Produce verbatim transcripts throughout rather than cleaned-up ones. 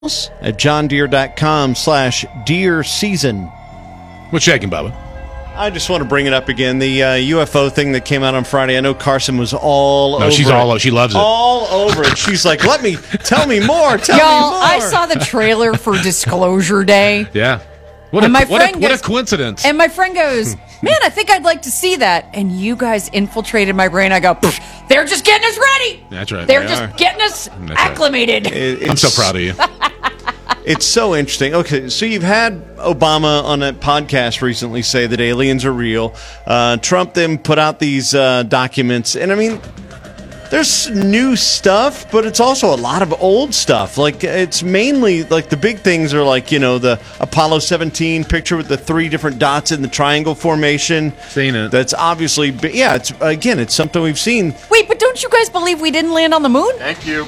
at johndeere.com slash deer season. What's shaking, Bubba? I just want to bring it up again. The uh, U F O thing that came out on Friday. I know Carson was all no, over she's it. all she loves it. All over it. She's like, let me, tell me more, tell Y'all, me more. I saw the trailer for Disclosure Day. Yeah. What, And a, my what, a, friend what a goes- coincidence. And my friend goes, man, I think I'd like to see that. And you guys infiltrated my brain. I go, they're just getting us ready. That's right. They're They just are. getting us That's acclimated. right. It- I'm so it's- proud of you. It's so interesting. Okay, so you've had Obama on a podcast recently say that aliens are real. Uh, Trump then put out these uh, documents. And I mean, there's new stuff, but it's also a lot of old stuff. Like, it's mainly, like, the big things are like, you know, the Apollo seventeen picture with the three different dots in the triangle formation. Seen it. That's obviously, yeah, it's again, it's something we've seen. Wait, but don't you guys believe we didn't land on the moon? Thank you.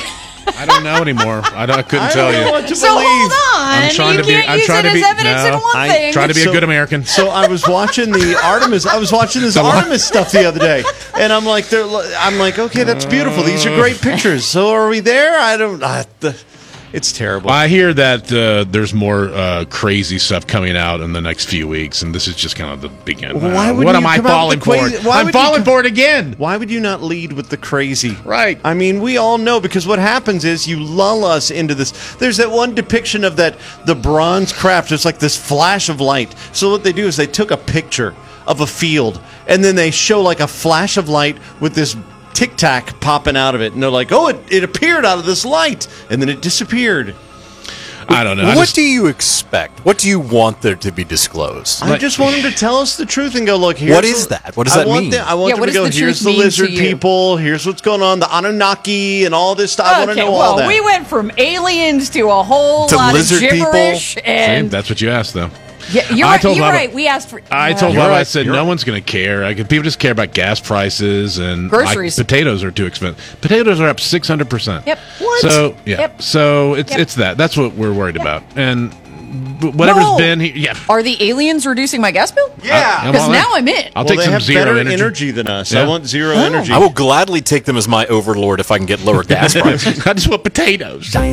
I don't know anymore. I, don't, I couldn't I tell don't know you. what to So believe. hold on. I'm trying you to be- can't I'm use trying it to as be- evidence no, in one I thing. Trying to be So- a good American. So I was watching the Artemis. I was watching this The what? Artemis stuff the other day, and I'm like, they're, I'm like, okay, that's beautiful. These are great pictures. So are we there? I don't. I, the, it's terrible. I hear that uh, there's more uh, crazy stuff coming out in the next few weeks, and this is just kind of the beginning. Well, why Uh, would what you am I come out falling with the crazy- for? why I'm would you falling come- for it again. Why would you not lead with the crazy? Right. I mean, we all know, because what happens is you lull us into this. There's that one depiction of that the bronze craft. It's like this flash of light. So what they do is they took a picture of a field, and then they show like a flash of light with this tic tac popping out of it, and they're like, "Oh, it, it appeared out of this light, and then it disappeared." I don't know. I What just- do you expect? What do you want there to be disclosed? I just want them to tell us the truth and go, look, here's What is that? What does I that want mean? them- I want Yeah, them what to does go, the here's truth the mean to lizard you? people, here's what's going on, the Anunnaki and all this stuff. I want to Okay, know all well, that. we went from aliens to a whole To lot lizard of people? gibberish, and That's what you asked, though. yeah, you're I right. told You're Bubba- right. We asked for. I uh, told You're Bubba, I right, said, you're no right. one's going to care. I could, people just care about gas prices and Groceries. like, potatoes are too expensive. Potatoes are up six hundred percent. Yep. What? So, yeah. Yep. So it's Yep. it's that. That's what we're worried about. And whatever's No. been, he, yeah. Are the aliens reducing my gas bill? Yeah. I'm Because all in. now I'm in. I'll well, take they some have zero better energy. energy. than us. Yeah. I want zero Oh. energy. I will gladly take them as my overlord if I can get lower gas prices. I just want potatoes.